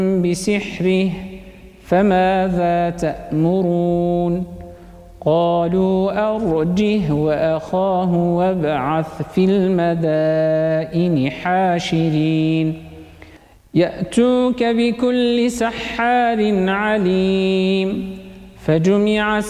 بسحره فماذا تأمرون قالوا أرجه وأخاه وابعث في المدائن حاشرين يأتوك بكل سحار عليم فجمع